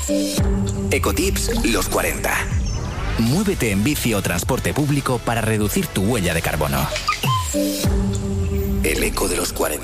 Ecotips los 40. Muévete en bici o transporte público para reducir tu huella de carbono. El eco de los 40.